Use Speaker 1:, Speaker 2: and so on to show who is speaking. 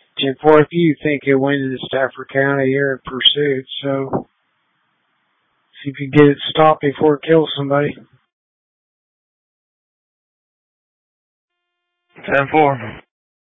Speaker 1: 10-4, if you think he'll win in Stafford County here in pursuit, so see if you can get it stopped before it kills somebody.
Speaker 2: 10-4.